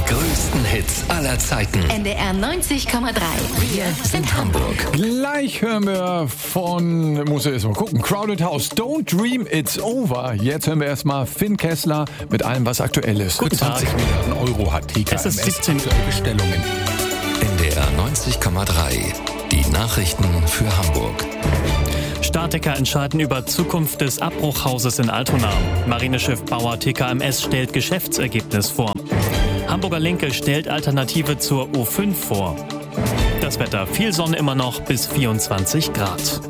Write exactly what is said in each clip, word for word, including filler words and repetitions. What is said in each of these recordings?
größten Hits aller Zeiten. N D R neunzig Komma drei. Wir sind Hamburg. Gleich hören wir von, muss ich erst mal gucken, Crowded House, Don't Dream It's Over. Jetzt hören wir erstmal Finn Kessler mit allem, was aktuell ist. Guten Tag. zwanzig Milliarden Euro hat T K M S Es ist siebzehn aktuell Bestellungen. N D R neunzig Komma drei. Die Nachrichten für Hamburg. Statiker entscheiden über Zukunft des Abbruchhauses in Altona. Marineschiffbauer T K M S stellt Geschäftsergebnis vor. Hamburger Linke stellt Alternative zur U fünf vor. Das Wetter, viel Sonne immer noch bis vierundzwanzig Grad.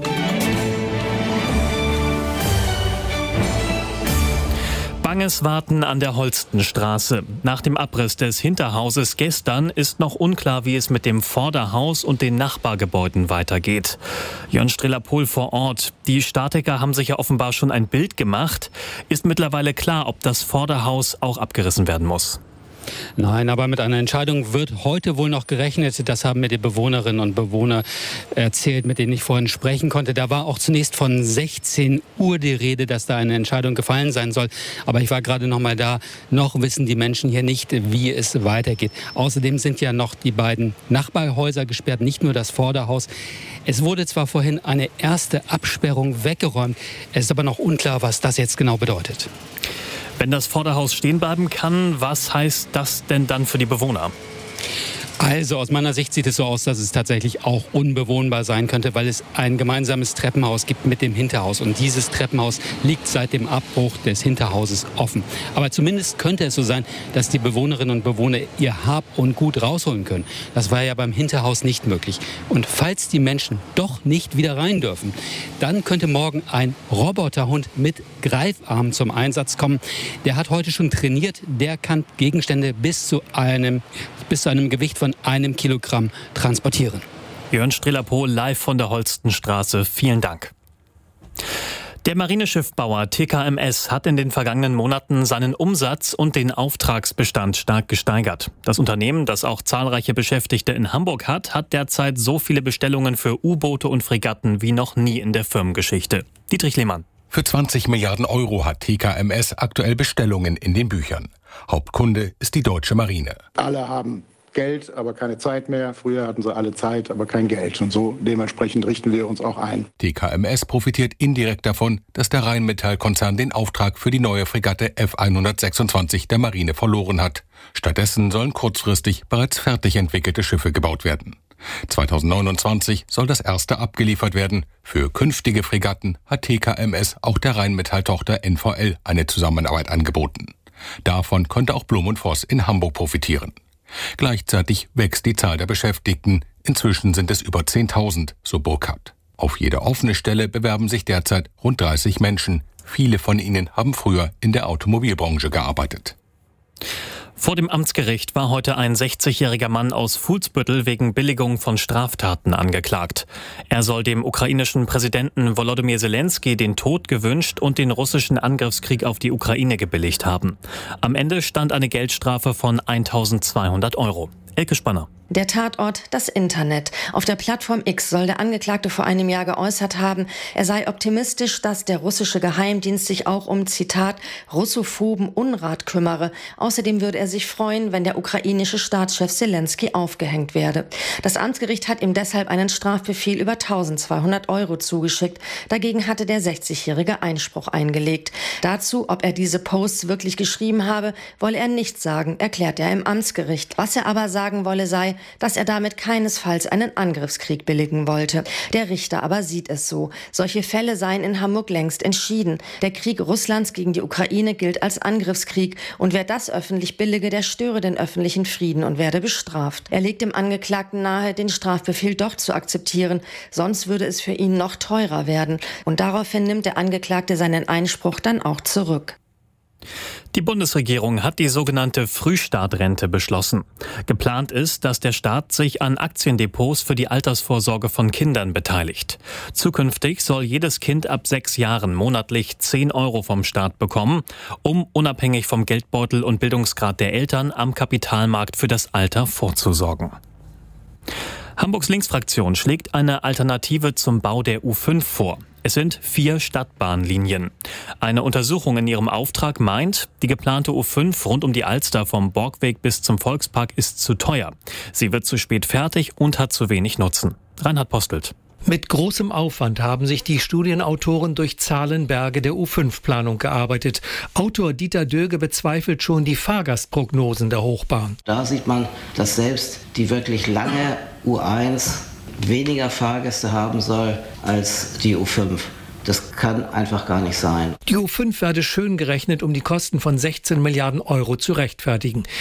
Banges Warten an der Holstenstraße. Nach dem Abriss des Hinterhauses gestern ist noch unklar, wie es mit dem Vorderhaus und den Nachbargebäuden weitergeht. Jörn Strelapol vor Ort. Die Statiker haben sich ja offenbar schon ein Bild gemacht. Ist mittlerweile klar, ob das Vorderhaus auch abgerissen werden muss? Nein, aber mit einer Entscheidung wird heute wohl noch gerechnet. Das haben mir die Bewohnerinnen und Bewohner erzählt, mit denen ich vorhin sprechen konnte. Da war auch zunächst von sechzehn Uhr die Rede, dass da eine Entscheidung gefallen sein soll. Aber ich war gerade noch mal da. Noch wissen die Menschen hier nicht, wie es weitergeht. Außerdem sind ja noch die beiden Nachbarhäuser gesperrt, nicht nur das Vorderhaus. Es wurde zwar vorhin eine erste Absperrung weggeräumt. Es ist aber noch unklar, was das jetzt genau bedeutet. Wenn das Vorderhaus stehen bleiben kann, was heißt das denn dann für die Bewohner? Also aus meiner Sicht sieht es so aus, dass es tatsächlich auch unbewohnbar sein könnte, weil es ein gemeinsames Treppenhaus gibt mit dem Hinterhaus. Und dieses Treppenhaus liegt seit dem Abbruch des Hinterhauses offen. Aber zumindest könnte es so sein, dass die Bewohnerinnen und Bewohner ihr Hab und Gut rausholen können. Das war ja beim Hinterhaus nicht möglich. Und falls die Menschen doch nicht wieder rein dürfen, dann könnte morgen ein Roboterhund mit Greifarm zum Einsatz kommen. Der hat heute schon trainiert. Der kann Gegenstände bis zu einem, bis zu einem Gewicht von einem Kilogramm transportieren. Jörn Strelapol live von der Holstenstraße. Vielen Dank. Der Marineschiffbauer T K M S hat in den vergangenen Monaten seinen Umsatz und den Auftragsbestand stark gesteigert. Das Unternehmen, das auch zahlreiche Beschäftigte in Hamburg hat, hat derzeit so viele Bestellungen für U-Boote und Fregatten wie noch nie in der Firmengeschichte. Dietrich Lehmann. Für zwanzig Milliarden Euro hat T K M S aktuell Bestellungen in den Büchern. Hauptkunde ist die deutsche Marine. Alle haben Geld, aber keine Zeit mehr. Früher hatten sie alle Zeit, aber kein Geld. Und so dementsprechend richten wir uns auch ein. T K M S profitiert indirekt davon, dass der Rheinmetall-Konzern den Auftrag für die neue Fregatte F hundertsechsundzwanzig der Marine verloren hat. Stattdessen sollen kurzfristig bereits fertig entwickelte Schiffe gebaut werden. zweitausendneunundzwanzig soll das erste abgeliefert werden. Für künftige Fregatten hat T K M S auch der Rheinmetall-Tochter N V L eine Zusammenarbeit angeboten. Davon konnte auch Blum und Voss in Hamburg profitieren. Gleichzeitig wächst die Zahl der Beschäftigten. Inzwischen sind es über zehntausend, so Burkhardt. Auf jede offene Stelle bewerben sich derzeit rund dreißig Menschen. Viele von ihnen haben früher in der Automobilbranche gearbeitet. Vor dem Amtsgericht war heute ein sechzigjähriger Mann aus Fuhlsbüttel wegen Billigung von Straftaten angeklagt. Er soll dem ukrainischen Präsidenten Volodymyr Zelensky den Tod gewünscht und den russischen Angriffskrieg auf die Ukraine gebilligt haben. Am Ende stand eine Geldstrafe von eintausendzweihundert Euro. Elke Spanner. Der Tatort, das Internet. Auf der Plattform X soll der Angeklagte vor einem Jahr geäußert haben, er sei optimistisch, dass der russische Geheimdienst sich auch um, Zitat, russophoben Unrat kümmere. Außerdem würde er sich freuen, wenn der ukrainische Staatschef Zelensky aufgehängt werde. Das Amtsgericht hat ihm deshalb einen Strafbefehl über eintausendzweihundert Euro zugeschickt. Dagegen hatte der sechzigjährige Einspruch eingelegt. Dazu, ob er diese Posts wirklich geschrieben habe, wolle er nichts sagen, erklärt er im Amtsgericht. Was er aber sagen wolle, sei, dass er damit keinesfalls einen Angriffskrieg billigen wollte. Der Richter aber sieht es so. Solche Fälle seien in Hamburg längst entschieden. Der Krieg Russlands gegen die Ukraine gilt als Angriffskrieg und wer das öffentlich billige, der störe den öffentlichen Frieden und werde bestraft. Er legt dem Angeklagten nahe, den Strafbefehl doch zu akzeptieren, sonst würde es für ihn noch teurer werden. Und daraufhin nimmt der Angeklagte seinen Einspruch dann auch zurück. Die Bundesregierung hat die sogenannte Frühstartrente beschlossen. Geplant ist, dass der Staat sich an Aktiendepots für die Altersvorsorge von Kindern beteiligt. Zukünftig soll jedes Kind ab sechs Jahren monatlich zehn Euro vom Staat bekommen, um unabhängig vom Geldbeutel und Bildungsgrad der Eltern am Kapitalmarkt für das Alter vorzusorgen. Hamburgs Linksfraktion schlägt eine Alternative zum Bau der U fünf vor. Es sind vier Stadtbahnlinien. Eine Untersuchung in ihrem Auftrag meint, die geplante U fünf rund um die Alster vom Borgweg bis zum Volkspark ist zu teuer. Sie wird zu spät fertig und hat zu wenig Nutzen. Reinhard Postelt. Mit großem Aufwand haben sich die Studienautoren durch Zahlenberge der U fünf Planung gearbeitet. Autor Dieter Döge bezweifelt schon die Fahrgastprognosen der Hochbahn. Da sieht man, dass selbst die wirklich lange U eins weniger Fahrgäste haben soll als die U fünf. Das kann einfach gar nicht sein. Die U fünf werde schön gerechnet, um die Kosten von sechzehn Milliarden Euro zu rechtfertigen.